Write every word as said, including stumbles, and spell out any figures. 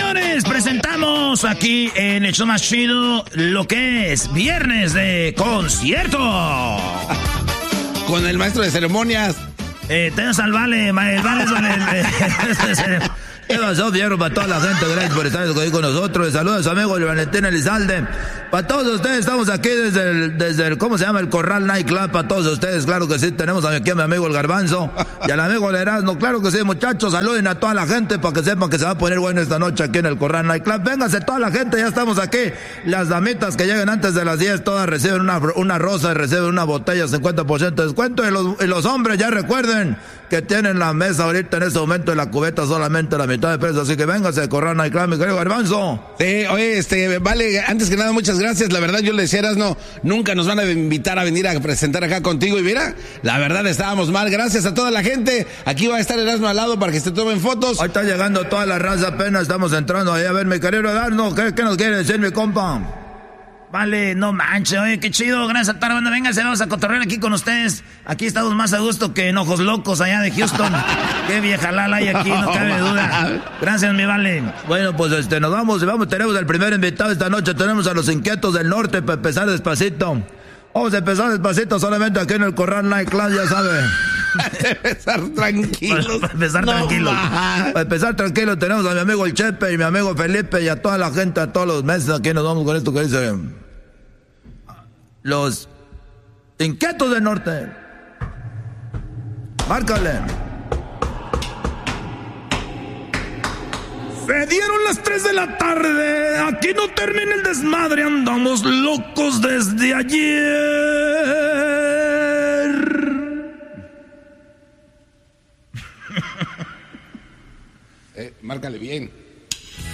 señores, presentamos aquí en el show más chido lo que es viernes de concierto. Con el maestro de ceremonias. Eh, tenemos al Vale, ma, el Vale es Vale. ¿Qué pasó, fierro? Para toda la gente, gracias por estar aquí con nosotros. Saludos a su amigo Valentín Elizalde. Para todos ustedes, estamos aquí desde el, desde el, ¿cómo se llama? El Corral Night Club. Para todos ustedes, claro que sí. Tenemos aquí a mi amigo el Garbanzo y al amigo el Erasmo. Claro que sí, muchachos. Saluden a toda la gente para que sepan que se va a poner bueno esta noche aquí en el Corral Night Club. Véngase toda la gente, ya estamos aquí. Las damitas que lleguen antes de las diez, todas reciben una, una rosa y reciben una botella, cincuenta por ciento de descuento. Y los, y los hombres, ya recuerden que tienen la mesa ahorita en este momento de la cubeta solamente la mitad de precio, así que véngase, Corral Night Club, mi querido Garbanzo. Sí, oye, este, Vale, antes que nada, muchas gracias. La verdad, yo le decía, Erasno, nunca nos van a invitar a venir a presentar acá contigo. Y mira, la verdad, estábamos mal. Gracias a toda la gente. Aquí va a estar Erasno al lado para que se tomen fotos. Ahí está llegando toda la raza, apenas estamos entrando ahí. A ver, mi querido Erasno, ¿qué, qué nos quiere decir, mi compa? Vale, no manches, oye, qué chido, gracias a toda la banda, vénganse, vamos a cotorrear aquí con ustedes. Aquí estamos más a gusto que en Ojos Locos allá de Houston. Qué vieja lala hay aquí, no cabe duda. Gracias, mi Vale. Bueno, pues este, nos vamos, vamos, tenemos el primer invitado esta noche, tenemos a los Inquietos del Norte para empezar despacito. Vamos a empezar despacito solamente aquí en el Corral Night Club, ya sabe. Para empezar tranquilos. Para, para empezar no tranquilo. Más. Para empezar tranquilo tenemos a mi amigo el Chepe y mi amigo Felipe y a toda la gente, a todos los meses. Aquí nos vamos con esto que dice: Los Inquietos del Norte. Márcale. Se dieron las tres de la tarde. Aquí no termina el desmadre. Andamos locos desde ayer. Eh, márcale bien.